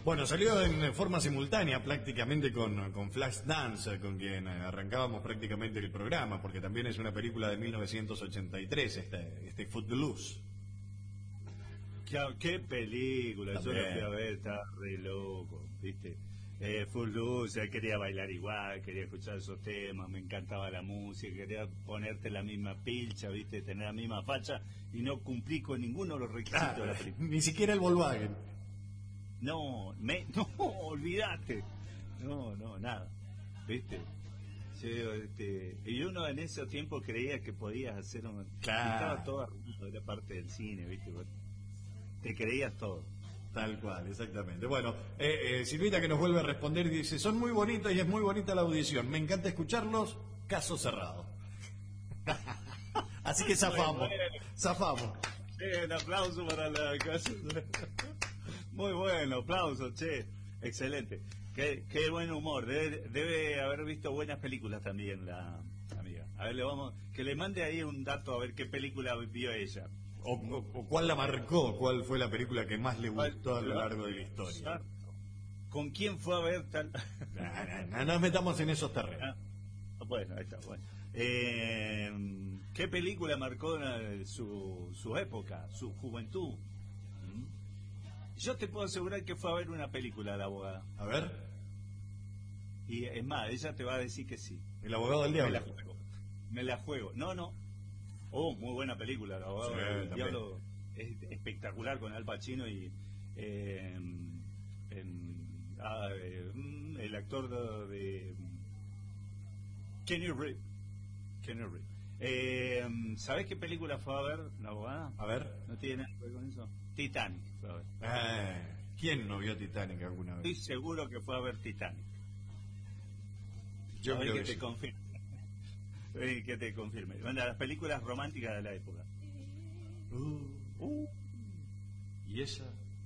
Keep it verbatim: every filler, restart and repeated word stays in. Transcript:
Bueno, salió en forma simultánea prácticamente con, con Flashdance, con quien arrancábamos prácticamente el programa, porque también es una película de mil novecientos ochenta y tres, este, este Footloose. ¿Qué, qué película? También. Yo la fui a ver, estaba re loco, ¿viste? Eh, Footloose, quería bailar igual, quería escuchar esos temas, me encantaba la música, quería ponerte la misma pilcha, ¿viste? Tener la misma facha, y no cumplí con ninguno de los requisitos Ah, de la película. ni siquiera el Volkswagen. No, me, no, olvídate. No, no, nada. ¿Viste? Yo, este, y uno en ese tiempo creía que podías hacer un... Claro. Estaba todo arruinado, era parte del cine, ¿viste? Te creías todo. Tal cual, exactamente. Bueno, eh, eh, Silvita que nos vuelve a responder dice, son muy bonitos y es muy bonita la audición. Me encanta escucharlos, caso cerrado. Así que zafamos, zafamos. Eh, un aplauso para la casa. Muy bueno, aplauso, che. Excelente. Qué, qué buen humor. Debe, debe haber visto buenas películas también la amiga. A ver, le vamos, que le mande ahí un dato a ver qué película vio ella. O, o, o cuál la marcó, cuál fue la película que más le gustó a lo largo de la historia. Exacto. ¿Con quién fue a ver tal? No, no, no nos metamos en esos terrenos. Ah, bueno, ahí está. Bueno. Eh, ¿Qué película marcó eh, su, su época, su juventud? ¿Mm? Yo te puedo asegurar que fue a ver una película, la abogada. A ver. Y es más, ella te va a decir que sí. El abogado del Me diablo. la juego. Me la juego. No, no. Oh, muy buena película, el abogado Sí, del también. diablo. Es espectacular con Al Pacino y eh, en, ah, eh, el actor de, de Kenny Reeves. Kenny Reeves. Eh, ¿Sabés qué película fue a ver la abogada? A ver. ¿No tiene nada que ver con eso? Titanic fue a ver. Eh, ¿Quién no vio Titanic alguna vez? Estoy seguro que fue a ver Titanic. Yo a ver creo que que te sí. confirme. A ver que te confirme. Bueno, las películas románticas de la época. Uh, Uh, y esa